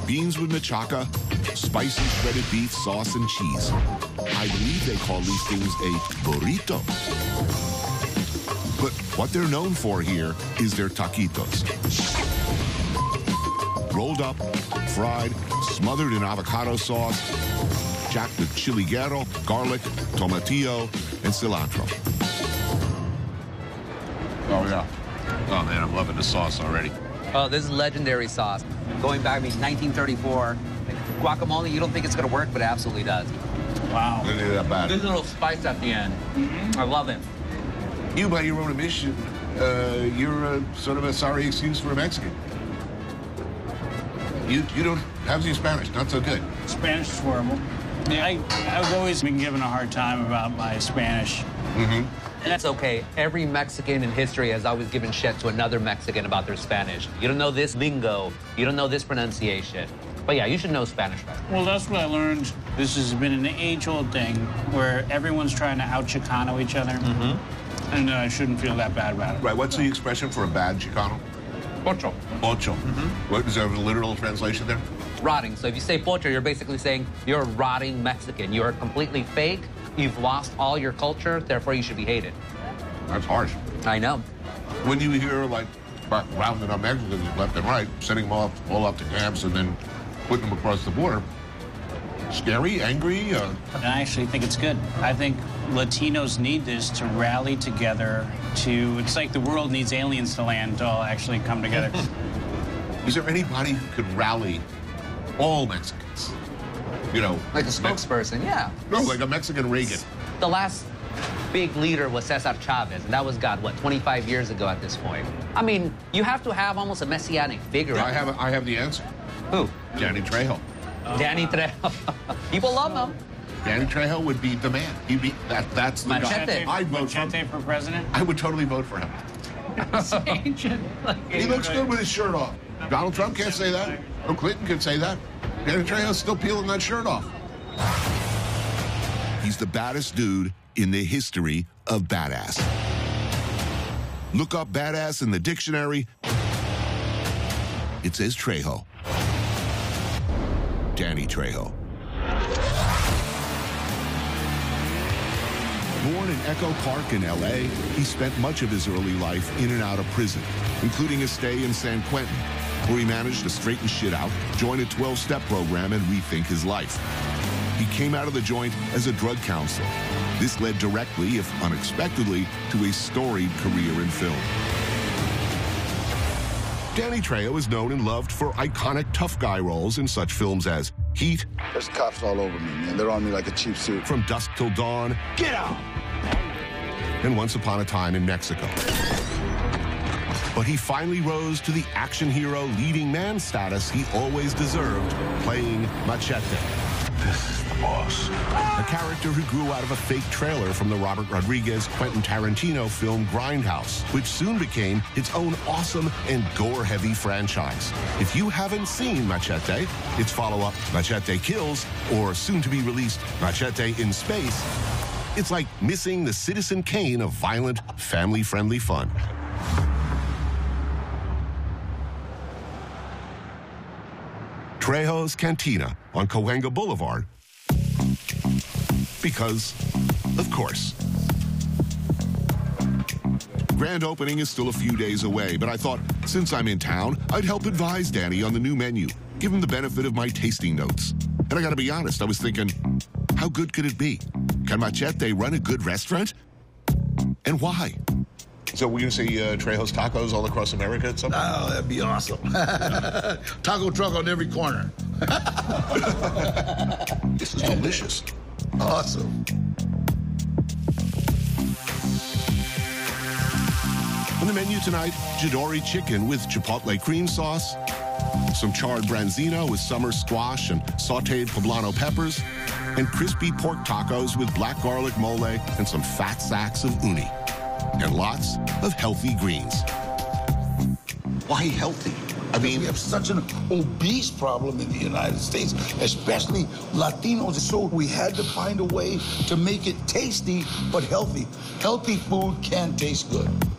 beans with machaca, spicy shredded beef, sauce, and cheese. I believe they call these things a burrito. But what they're known for here is their taquitos. Rolled up, fried, smothered in avocado sauce, jacked with chiliguero, garlic, tomatillo, and cilantro. Oh, yeah. Oh, man, I'm loving the sauce already. Oh, this is legendary sauce. Going back to 1934. Guacamole, you don't think it's going to work, but it absolutely does. Wow. It ain't that bad. There's a little spice at the end. I love it. You, by your own admission, you're sort of a sorry excuse for a Mexican. You don't have any Spanish, not so good. Spanish is horrible. Yeah, I've always been given a hard time about my Spanish. And that's okay. Every Mexican in history has always given shit to another Mexican about their Spanish. You don't know this lingo. You don't know this pronunciation. But yeah, you should know Spanish, right? Well, that's what I learned. This has been an age-old thing where everyone's trying to out-Chicano each other. And I shouldn't feel that bad about it. Right, what's the expression for a bad Chicano? Pocho. Ocho. What, is there a literal translation there? Rotting. So if you say pocho, you're basically saying you're a rotting Mexican. You're completely fake. You've lost all your culture. Therefore, you should be hated. That's harsh. I know. When you hear, like, rounding up Mexicans left and right, sending them off all up to camps and then putting them across the border, scary, angry? And I actually think it's good. I think Latinos need this to rally together to... It's like the world needs aliens to land to all actually come together. Is there anybody who could rally all Mexicans? You know... Like a spokesperson, yeah. No, like a Mexican Reagan. The last big leader was Cesar Chavez, and that was, God, what, 25 years ago at this point. I mean, you have to have almost a messianic figure. I have the answer. Who? Danny Trejo. Danny Trejo. People love him. Danny Trejo would be the man. He'd be that's the Machete. guy. I'd vote for him. Machete for president? I would totally vote for him. He looks good with his shirt off. Donald Trump can't say that. Bill Clinton can say that. Danny Trejo's still peeling that shirt off. He's the baddest dude in the history of badass. Look up badass in the dictionary. It says Trejo. Danny Trejo. Born in Echo Park in L.A., he spent much of his early life in and out of prison, including a stay in San Quentin, where he managed to straighten shit out, join a 12-step program, and rethink his life. He came out of the joint as a drug counselor. This led directly, if unexpectedly, to a storied career in film. Danny Trejo is known and loved for iconic tough guy roles in such films as Heat. There's cops all over me, man. They're on me like a cheap suit. From Dusk Till Dawn. Get out! And Once Upon a Time in Mexico. But he finally rose to the action hero leading man status he always deserved, playing Machete. This is the boss. A character who grew out of a fake trailer from the Robert Rodriguez Quentin Tarantino film Grindhouse, which soon became its own awesome and gore-heavy franchise. If you haven't seen Machete, its follow-up Machete Kills, or soon-to-be-released Machete in Space, it's like missing the Citizen Kane of violent, family-friendly fun. Trejo's Cantina on Cahuenga Boulevard. Because, of course. Grand opening is still a few days away, but I thought, since I'm in town, I'd help advise Danny on the new menu, give him the benefit of my tasting notes. And I gotta be honest, I was thinking, how good could it be? Can Machete run a good restaurant? And why? So we're going to see Trejo's Tacos all across America at some point? Oh, that'd be awesome. Taco truck on every corner. This is delicious. Awesome. On the menu tonight, Jadori chicken with chipotle cream sauce, some charred branzino with summer squash and sauteed poblano peppers, and crispy pork tacos with black garlic mole and some fat sacks of uni. And lots of healthy greens. Why healthy? I mean, we have such an obese problem in the United States, especially Latinos. So we had to find a way to make it tasty but healthy. Healthy food can taste good.